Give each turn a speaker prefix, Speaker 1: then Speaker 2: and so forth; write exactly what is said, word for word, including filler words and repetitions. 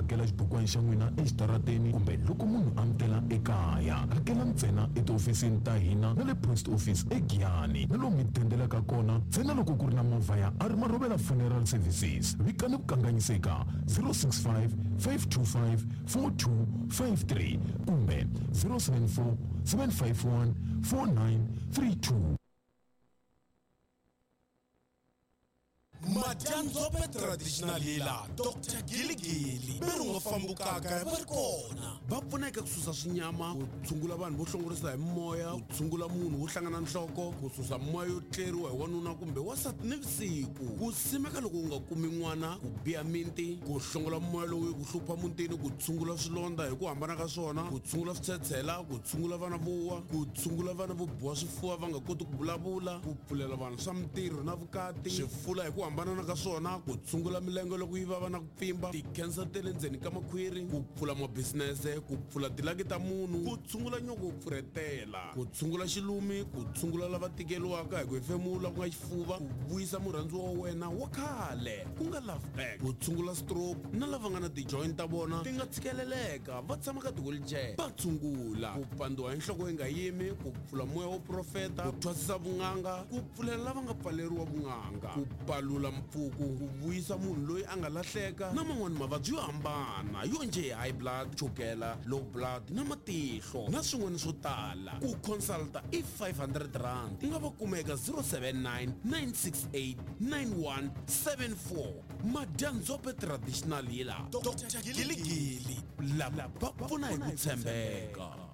Speaker 1: hakela xibukwana xa n'wina exitarateni kumbe loko munhu amukela ekaya. Hakela ntsena etihofisini ta hina na le post office eGiyani na lomu mi tendelaka kona ntsena loko ku ri na movha ya Arimarovela Funeral Services. Vikani vukanganyiseka zero six five five two five four two five three kumbe zero seven four seven five one four nine three two.
Speaker 2: Madyanzope traditional healer Doctor Giligili berungo fambukaka va ri kona va pfuneka ku susa swinyama ku tshungula vanhu vo hlongorisa hi moya ku tshungula munhu wo hlangana nhloko ku susa moya yo tleriwa hi wanuna kumbe wasati nivusiku ku simeka loko u nga kumi n'wana ku biya miti ku hlongola moya lowu ku hlupha mutini ku tshungula swilondza hi ku hambana ka swona ku tshungula switshetshela ku tshungula vana vo wa ku tshungula vana vo biwa swifuva va nga koti ku vulavula ku pfulela vanhu swa mitirho na vukati swifula hi ku hambana na ka swona ku tshungula milenge loko yi vava na ku pfimba ti-cancer te le ndzeni ka makhwiri ku pfula mabisinese ku pfula tilaki ta munhu ku tshungula nyoko ku pfuretela ku tshungula xilumi ku tshungula lava tikeliwaka hi ku hefemula ku nga xifuva ku vuyisa murhandziwa wa wena wa khale ku nga love back ku tshungula stroke na lava nga na ti-joint ta vona ti nga tshikeleleka va tshama ka ti-wheelchair va tshungula ku pandiwa hi nhloko yi nga yimi ku pfula moya wo profeta ku thwasisa vun'anga ku pfulela lava nga pfaleriwa vun'anga ku palula mpfuku ku vuyisa munhu loyi a nga lahleka na man'wani mavabyi yo hambana yo nje high blood chukela low blood na matihlo na swin'wana swo tala ku consulta i five hundred rand ti nga va kumeka zero seven nine nine six eight nine one seven four. Madyanzope traditional healer Doctor Giligili lava va pfuna hi ku tshembeka.